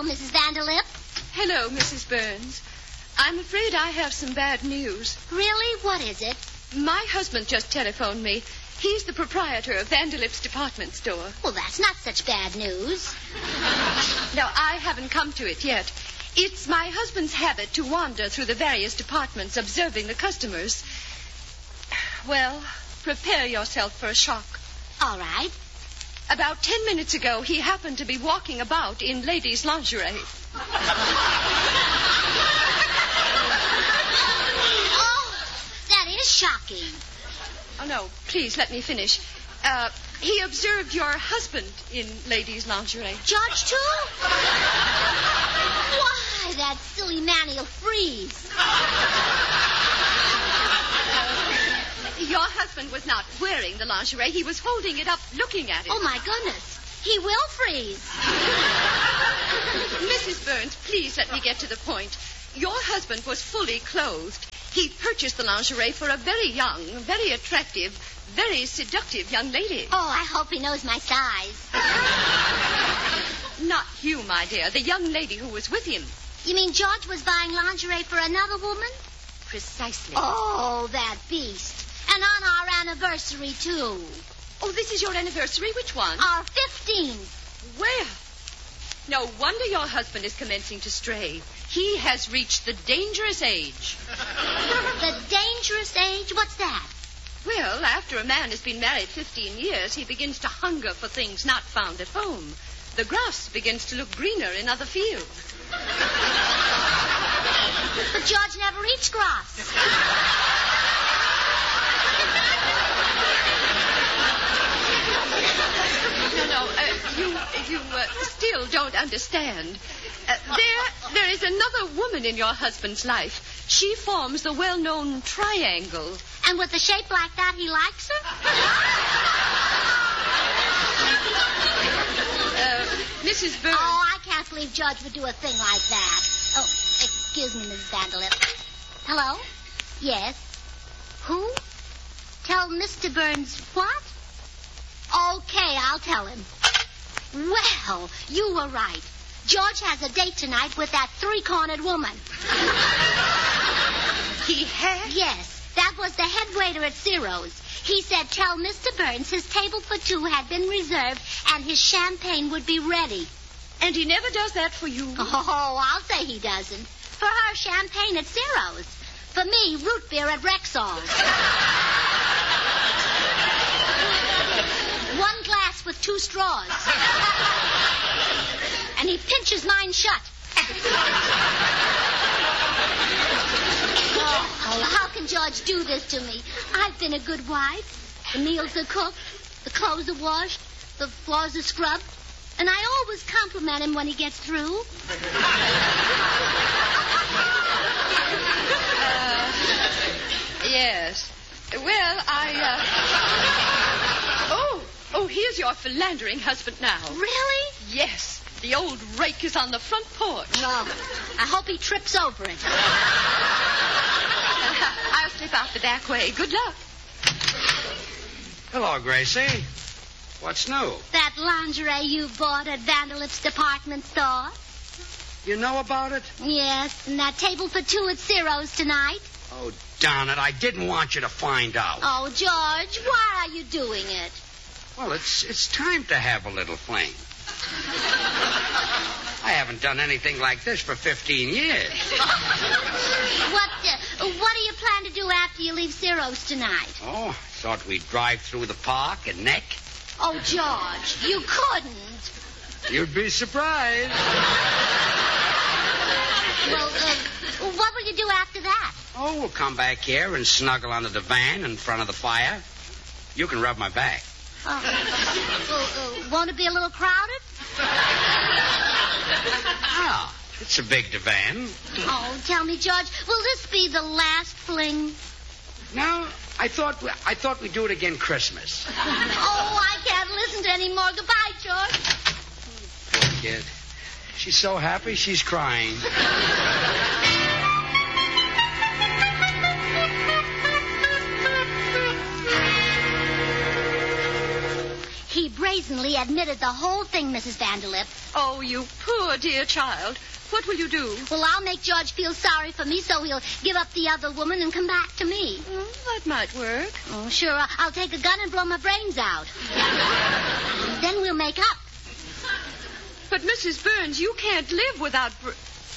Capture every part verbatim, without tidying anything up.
Hello, Missus Vanderlip. Hello, Missus Burns. I'm afraid I have some bad news. Really? What is it? My husband just telephoned me. He's the proprietor of Vanderlip's department store. Well, that's not such bad news. No, I haven't come to it yet. It's my husband's habit to wander through the various departments observing the customers. Well, prepare yourself for a shock. All right. About ten minutes ago, he happened to be walking about in ladies' lingerie. Oh, that is shocking. Oh, no, please let me finish. Uh, he observed your husband in ladies' lingerie. George, too? Why, that silly man, he'll freeze. Your husband was not wearing the lingerie. He was holding it up, looking at it. Oh, my goodness. He will freeze. Missus Burns, please let me get to the point. Your husband was fully clothed. He purchased the lingerie for a very young, very attractive, very seductive young lady. Oh, I hope he knows my size. Not you, my dear. The young lady who was with him. You mean George was buying lingerie for another woman? Precisely. Oh, that beast. And on our anniversary, too. Oh, this is your anniversary? Which one? Our fifteenth. Well, no wonder your husband is commencing to stray. He has reached the dangerous age. The dangerous age? What's that? Well, after a man has been married fifteen years, he begins to hunger for things not found at home. The grass begins to look greener in other fields. But George never eats grass. No, no, uh, you, you uh, still don't understand. Uh, there, there is another woman in your husband's life. She forms the well-known triangle. And with a shape like that, he likes her? uh, Missus Burns. Oh, I can't believe George would do a thing like that. Oh, excuse me, Missus Vanderlip. Hello? Yes. Who? Tell Mister Burns what? Okay, I'll tell him. Well, you were right. George has a date tonight with that three-cornered woman. He has? Yes. That was the head waiter at Ciro's. He said tell Mister Burns his table for two had been reserved and his champagne would be ready. And he never does that for you? Oh, I'll say he doesn't. For her, champagne at Ciro's. For me, root beer at Rexall. One glass with two straws. And he pinches mine shut. Oh, how can George do this to me? I've been a good wife. The meals are cooked, the clothes are washed, the floors are scrubbed, and I always compliment him when he gets through. Uh, yes. Well, I, uh... Oh, oh, here's your philandering husband now. Really? Yes. The old rake is on the front porch. Oh, I hope he trips over it. I'll slip out the back way. Good luck. Hello, Gracie. What's new? That lingerie you bought at Vanderlip's department store? You know about it? Yes, and that table for two at Ciro's tonight. Oh, darn it. I didn't want you to find out. Oh, George, why are you doing it? Well, it's it's time to have a little fling. I haven't done anything like this for fifteen years. What uh, What do you plan to do after you leave Ciro's tonight? Oh, I thought we'd drive through the park and neck. Oh, George, you couldn't. You'd be surprised. Well, uh, what will you do after that? Oh, we'll come back here and snuggle under the van in front of the fire. You can rub my back. Oh, uh, uh, won't it be a little crowded? Ah, it's a big divan. Oh, tell me, George, will this be the last fling? No, I thought we, I thought we'd do it again Christmas. Oh, I can't listen to any more. Goodbye, George. Poor kid. She's so happy she's crying. He brazenly admitted the whole thing, Missus Vanderlip. Oh, you poor dear child. What will you do? Well, I'll make George feel sorry for me so he'll give up the other woman and come back to me. Mm, that might work. Oh, sure. I'll take a gun and blow my brains out. Then we'll make up. But, Missus Burns, you can't live without... Br-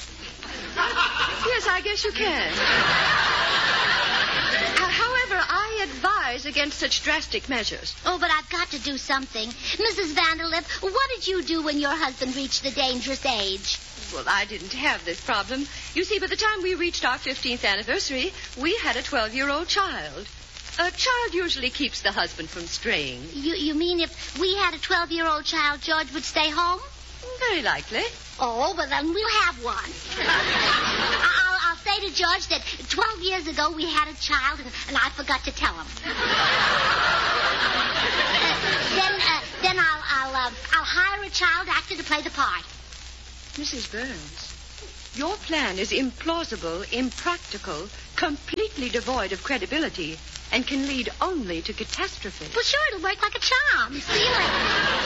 yes, I guess you can. Uh, however, I advise against such drastic measures. Oh, but I've got to do something. Missus Vanderlip, what did you do when your husband reached the dangerous age? Well, I didn't have this problem. You see, by the time we reached our fifteenth anniversary, we had a twelve-year-old child. A child usually keeps the husband from straying. You, you mean if we had a twelve-year-old child, George would stay home? Very likely. Oh, but then we'll have one. I'll, I'll say to George that twelve years ago we had a child, and, and I forgot to tell him. uh, then, uh, then I'll, I'll, uh, I'll hire a child actor to play the part. Missus Burns, your plan is implausible, impractical, completely devoid of credibility, and can lead only to catastrophe. Well, sure, it'll work like a charm. See you later.